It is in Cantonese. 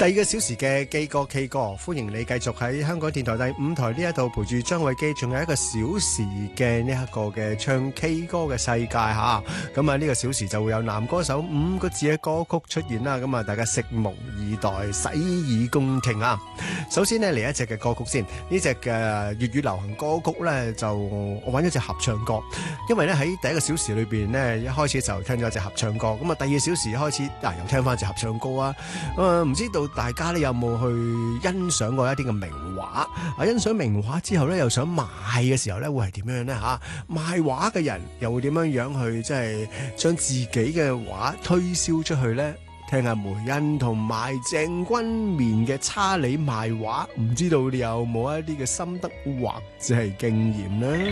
第二個小時嘅基哥 K 歌，歡迎你繼續喺香港電台第5台呢一度陪住張偉基，仲有一個小時嘅呢一個嘅唱 K 歌嘅世界吓。咁啊呢個小時就會有男歌手5個字嘅歌曲出現啦。咁啊大家拭目以待，洗耳恭聽啊！首先呢嚟一隻嘅歌曲先，呢隻嘅粵語流行歌曲呢，就我揾咗隻合唱歌，因為呢喺第一個小時裏邊呢，一開始就聽咗一隻合唱歌，咁啊第二個小時開始又聽翻隻合唱歌啊。唔知道大家呢有冇去欣賞過一啲嘅名畫啊？欣賞名畫之後呢，又想賣嘅時候呢，會係點樣呢？嚇？賣畫嘅人又會點樣去即係將自己嘅畫推銷出去呢？聽下梅欣同埋鄭君綿嘅差利賣畫，唔知道你有冇一啲嘅心得或者係經驗呢？